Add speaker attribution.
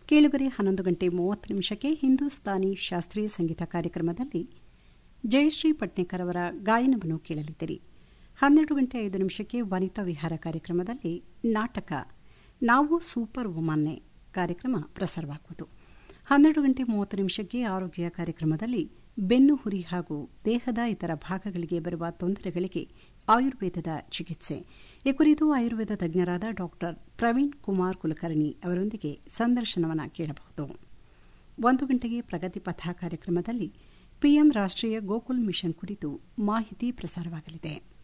Speaker 1: ಕೇಳುಗರೆ 11:30 ಹಿಂದೂಸ್ತಾನಿ ಶಾಸ್ತ್ರೀಯ ಸಂಗೀತ ಕಾರ್ಯಕ್ರಮದಲ್ಲಿ ಜಯಶ್ರೀ ಪಟ್ನೇಕರ್ ಅವರ ಗಾಯನವನ್ನು ಕೇಳಲಿದ್ದೀರಿ. 12:05 ವನಿತಾ ವಿಹಾರ ಕಾರ್ಯಕ್ರಮದಲ್ಲಿ ನಾಟಕ ನಾವು ಸೂಪರ್ ವುಮನ್ನೇ ಕಾರ್ಯಕ್ರಮ ಪ್ರಸಾರವಾಗುವುದು. 12:30 ಆರೋಗ್ಯ ಕಾರ್ಯಕ್ರಮದಲ್ಲಿ ಬೆನ್ನು ಹುರಿ ಹಾಗೂ ದೇಹದ ಇತರ ಭಾಗಗಳಿಗೆ ಬರುವ ತೊಂದರೆಗಳಿಗೆ ಆಯುರ್ವೇದದ ಚಿಕಿತ್ಸೆ ಈ ಕುರಿತು ಆಯುರ್ವೇದ ತಜ್ಞರಾದ ಡಾ ಪ್ರವೀಣ್ ಕುಮಾರ್ ಕುಲಕರ್ಣಿ ಅವರೊಂದಿಗೆ ಸಂದರ್ಶನವನ್ನು ಕೇಳಬಹುದು. 1 ಗಂಟೆಗೆ ಪ್ರಗತಿಪಥ ಕಾರ್ಯಕ್ರಮದಲ್ಲಿ ಪಿಎಂ ರಾಷ್ಟೀಯ ಗೋಕುಲ್ ಮಿಷನ್ ಕುರಿತು ಮಾಹಿತಿ ಪ್ರಸಾರವಾಗಲಿದೆ.